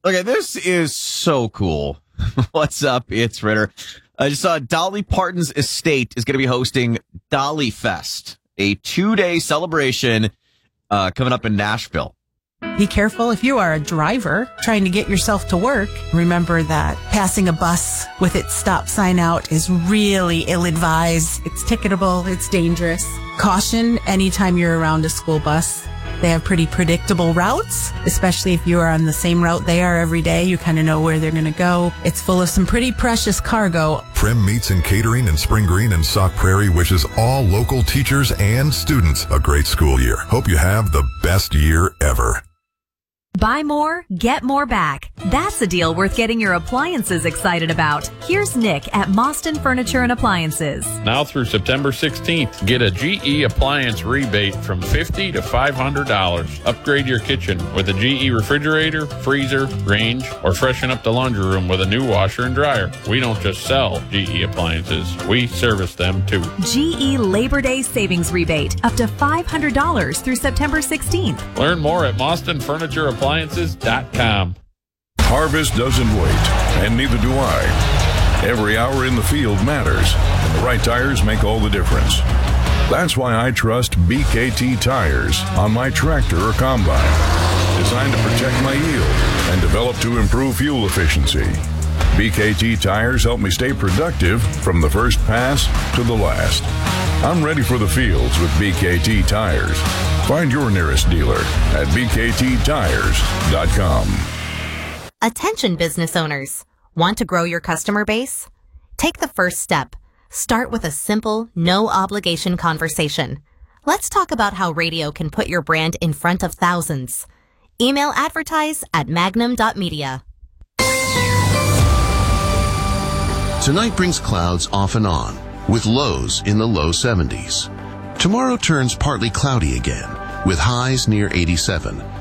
Okay, this is so cool. What's up? It's Ritter. I just saw Dolly Parton's estate is going to be hosting Dolly Fest, a 2-day celebration coming up in Nashville. Be careful if you are a driver trying to get yourself to work. Remember that passing a bus with its stop sign out is really ill-advised. It's ticketable. It's dangerous. Caution anytime you're around a school bus. They have pretty predictable routes, especially if you are on the same route they are every day. You kind of know where they're going to go. It's full of some pretty precious cargo. Prim Meats and Catering in Spring Green and Sauk Prairie wishes all local teachers and students a great school year. Hope you have the best year ever. Buy more, get more back. That's a deal worth getting your appliances excited about. Here's Nick at Mostyn Furniture and Appliances. Now through September 16th, get a GE appliance rebate from $50 to $500. Upgrade your kitchen with a GE refrigerator, freezer, range, or freshen up the laundry room with a new washer and dryer. We don't just sell GE appliances, we service them too. GE Labor Day Savings Rebate, up to $500 through September 16th. Learn more at MostynFurnitureAppliances.com. Harvest doesn't wait, and neither do I. Every hour in the field matters, and the right tires make all the difference. That's why I trust BKT tires on my tractor or combine, designed to protect my yield and developed to improve fuel efficiency. BKT tires help me stay productive from the first pass to the last. I'm ready for the fields with BKT tires. Find your nearest dealer at bkttires.com. Attention business owners. Want to grow your customer base? Take the first step. Start with a simple, no-obligation conversation. Let's talk about how radio can put your brand in front of thousands. Email advertise@magnum.media. Tonight brings clouds off and on, with lows in the low 70s. Tomorrow turns partly cloudy again, with highs near 87.